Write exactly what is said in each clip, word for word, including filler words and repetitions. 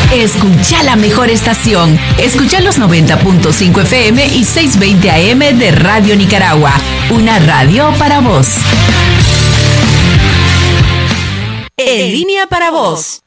Escucha la mejor estación. Escucha los noventa punto cinco F M y seiscientos veinte A M de Radio Nicaragua. Una radio para vos. En línea para vos.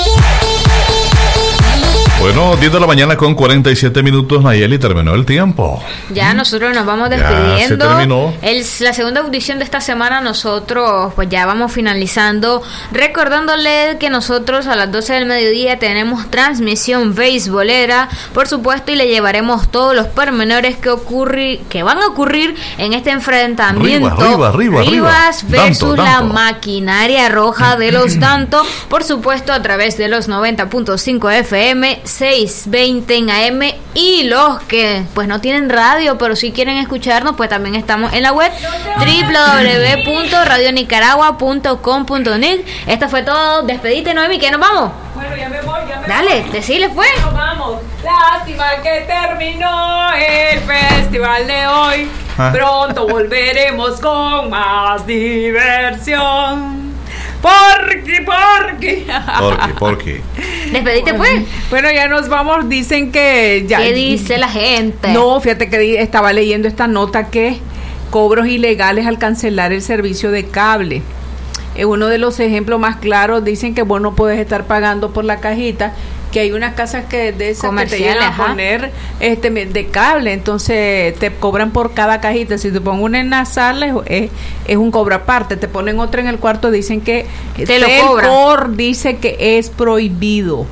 Bueno, diez de la mañana con cuarenta y siete minutos, Nayeli, terminó el tiempo. Ya nosotros nos vamos despidiendo. Ya se terminó. El, la segunda audición de esta semana nosotros pues ya vamos finalizando. Recordándole que nosotros a las doce del mediodía tenemos transmisión beisbolera, por supuesto, y le llevaremos todos los pormenores que ocurri, que van a ocurrir en este enfrentamiento. Arriba, arriba, arriba, Rivas arriba. versus Danto, la Danto. maquinaria roja de los Danto, por supuesto a través de los noventa punto cinco F M, seiscientos veinte en A M, y los que pues no tienen radio pero sí quieren escucharnos, pues también estamos en la web doble u doble u doble u punto radio nicaragua punto com punto n i. Esto fue todo. Despedite, Noemi, que nos vamos. Bueno, ya me voy, ya me Dale, voy. decile pues. Nos vamos. Lástima que terminó el festival de hoy. Ah. Pronto volveremos con más diversión. Porqui, porqui. Porqui, porqui. Despedite pues. Bueno, ya nos vamos. Dicen que ya. ¿Qué dice la gente? No, fíjate que di- estaba leyendo esta nota que cobros ilegales al cancelar el servicio de cable. Es uno de los ejemplos más claros. Dicen que vos no puedes estar pagando por la cajita, que hay unas casas que de esas que te llegan a Comerciales, ajá. poner este de cable, entonces te cobran por cada cajita. Si te ponen una en la sala es, es, es un cobro aparte, te ponen otra en el cuarto. Dicen que Te lo Telcor cobran. dice que es prohibido.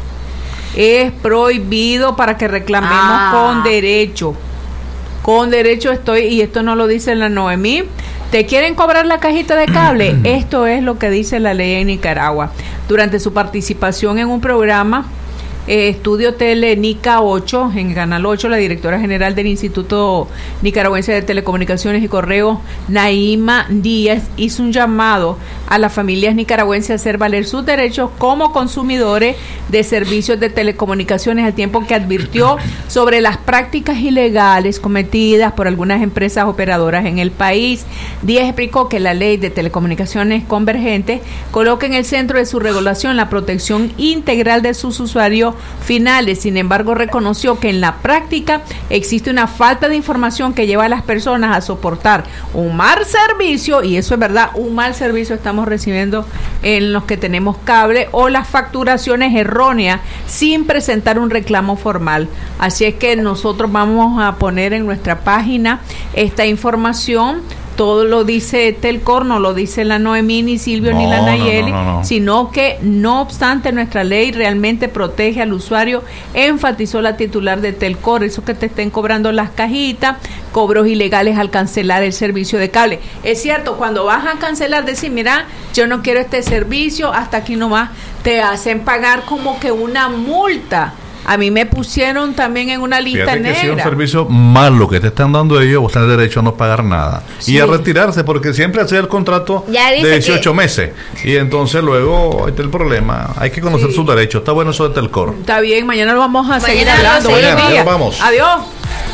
Es prohibido para que reclamemos Ah. con derecho. Con derecho estoy, y esto no lo dice la Noemí. ¿Te quieren cobrar la cajita de cable? Esto es lo que dice la ley en Nicaragua. Durante su participación en un programa, eh, Estudio Tele Nica ocho, en Canal ocho, la directora general del Instituto Nicaragüense de Telecomunicaciones y Correos, Naima Díaz, hizo un llamado a las familias nicaragüenses a hacer valer sus derechos como consumidores de servicios de telecomunicaciones, al tiempo que advirtió sobre las prácticas ilegales cometidas por algunas empresas operadoras en el país. Díaz explicó que la ley de telecomunicaciones convergente coloca en el centro de su regulación la protección integral de sus usuarios finales. Sin embargo, reconoció que en la práctica existe una falta de información que lleva a las personas a soportar un mal servicio, y eso es verdad, un mal servicio estamos recibiendo en los que tenemos cable, o las facturaciones erróneas sin presentar un reclamo formal. Así es que nosotros vamos a poner en nuestra página esta información. Todo lo dice Telcor, no lo dice la Noemí, ni Silvio, No, ni la no, Nayeli, no, no, no. sino que no obstante nuestra ley realmente protege al usuario, enfatizó la titular de Telcor. Eso que te estén cobrando las cajitas, cobros ilegales al cancelar el servicio de cable. Es cierto, cuando vas a cancelar, decir, mira, yo no quiero este servicio, hasta aquí nomás, te hacen pagar como que una multa. A mí me pusieron también en una lista Fíjate que negra. si es un servicio malo que te están dando ellos, vos tenés derecho a no pagar nada. Sí. Y a retirarse, porque siempre hace el contrato Ya dice de dieciocho que- meses. Y entonces luego, ahí está el problema. Hay que conocer Sí. sus derechos. Está bueno eso de Telcor. Está bien, mañana lo vamos a seguir Mañana lo hablando. seguimos. Buenos Mañana, días. ya vamos. Adiós.